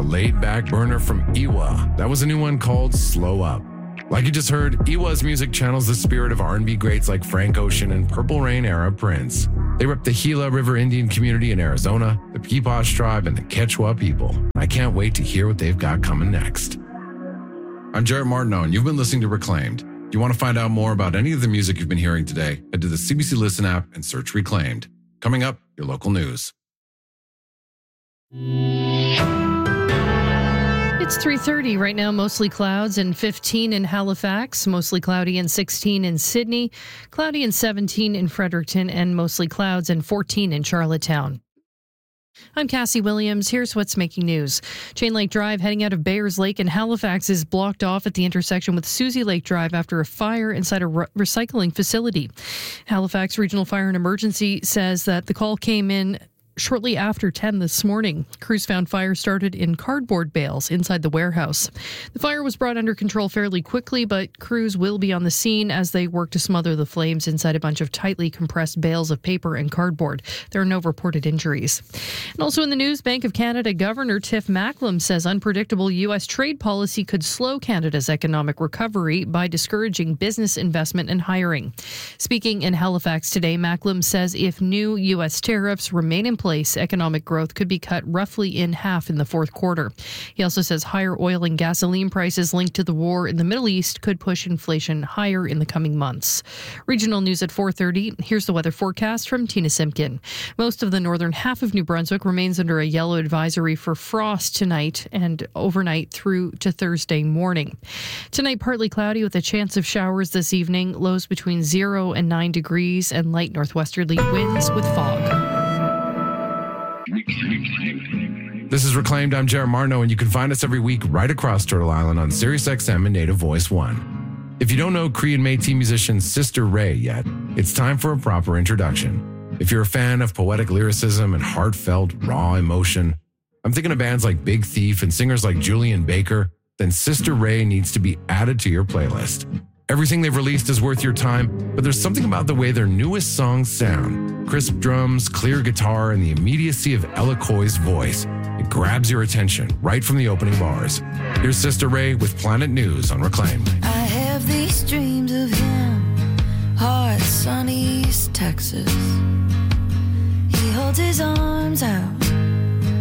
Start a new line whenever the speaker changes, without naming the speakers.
a laid-back burner from Iwa. That was a new one called Slow Up. Like you just heard, Iwa's music channels the spirit of R&B greats like Frank Ocean and Purple Rain era Prince. They rep the Gila River Indian community in Arizona, the Peepaw tribe, and the Quechua people. I can't wait to hear what they've got coming next. I'm Jarrett Martineau, and you've been listening to Reclaimed. If you want to find out more about any of the music you've been hearing today, head to the CBC Listen app and search Reclaimed. Coming up, your local news.
It's 3:30 right now, mostly clouds and 15 in Halifax, mostly cloudy and 16 in Sydney, cloudy and 17 in Fredericton, and mostly clouds and 14 in Charlottetown. I'm Cassie Williams. Here's what's making news. Chain Lake Drive heading out of Bayers Lake in Halifax is blocked off at the intersection with Susie Lake Drive after a fire inside a recycling facility. Halifax Regional Fire and Emergency says that the call came in shortly after 10 this morning. Crews found fire started in cardboard bales inside the warehouse. The fire was brought under control fairly quickly, but crews will be on the scene as they work to smother the flames inside a bunch of tightly compressed bales of paper and cardboard. There are no reported injuries. And also in the news, Bank of Canada Governor Tiff Macklem says unpredictable U.S. trade policy could slow Canada's economic recovery by discouraging business investment and hiring. Speaking in Halifax today, Macklem says if new U.S. tariffs remain in place, economic growth could be cut roughly in half in the fourth quarter. He also says higher oil and gasoline prices linked to the war in the Middle East could push inflation higher in the coming months. Regional news at 4:30. Here's the weather forecast from Tina Simpkin. Most of the northern half of New Brunswick remains under a yellow advisory for frost tonight and overnight through to Thursday morning. Tonight, partly cloudy with a chance of showers this evening, lows between 0 and 9 degrees, and light northwesterly winds with fog.
This is Reclaimed. I'm Jarrett Martineau, and you can find us every week right across Turtle Island on SiriusXM and Native Voice 1. If you don't know Cree and Métis musician Sister Ray yet, it's time for a proper introduction. If you're a fan of poetic lyricism and heartfelt, raw emotion, I'm thinking of bands like Big Thief and singers like Julian Baker, then Sister Ray needs to be added to your playlist. Everything they've released is worth your time, but there's something about the way their newest songs sound. Crisp drums, clear guitar, and the immediacy of Ella Coy's voice. It grabs your attention right from the opening bars. Here's Sister Ray with Planet News on Reclaimed.
I have these dreams of him, hot, sunny East Texas. He holds his arms out